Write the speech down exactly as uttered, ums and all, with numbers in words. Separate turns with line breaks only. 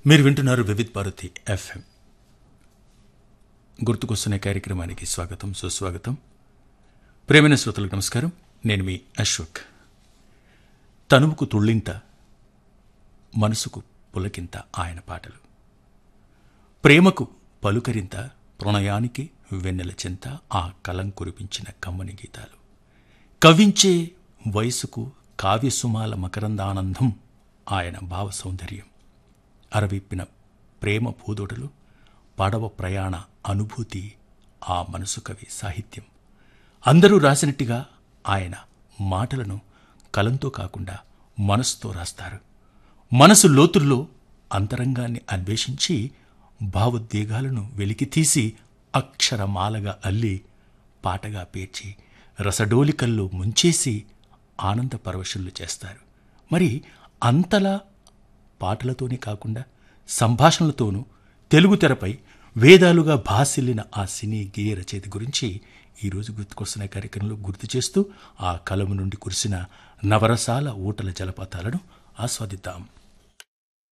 మీరు వింటున్నారు వివిధ్ భారతి ఎఫ్ఎం. గుర్తుకొస్తున్న కార్యక్రమానికి స్వాగతం, సుస్వాగతం. ప్రేమైన శ్రోతలకు నమస్కారం. నేను మీ అశోక్. తనువుకు తుళ్ళింత, మనసుకు పులకింత ఆయన పాటలు. ప్రేమకు పలుకరింత, ప్రణయానికి వెన్నెల చింత, ఆ కలం కురిపించిన కమ్మని గీతాలు. కవించే వయసుకు కావ్యసుమాల మకరందానందం ఆయన భావ సౌందర్యం. అరవిప్పిన ప్రేమ పూదోటలు, పడవ ప్రయాణ అనుభూతి ఆ మనసు కవి సాహిత్యం. అందరూ రాసినట్టుగా ఆయన మాటలను కలంతో కాకుండా మనసుతో రాస్తారు. మనసు లోతుల్లో అంతరంగాన్ని అన్వేషించి భావోద్వేగాలను వెలికితీసి అక్షరమాలగా అల్లి పాటగా పేర్చి రసడోలికల్లో ముంచేసి ఆనంద పరవశులు చేస్తారు. మరి అంతలా పాటలతోనే కాకుండా సంభాషణలతోనూ తెలుగు తెరపై వేదాలుగా భాసిల్లిన ఆ సినీ గేయ రచయిత గురించి ఈరోజు గుర్తుకొస్తున్న కార్యక్రమంలో గుర్తు చేస్తూ ఆ కలము నుండి కురిసిన నవరసాల ఊటల జలపాతాలను ఆస్వాదిద్దాం.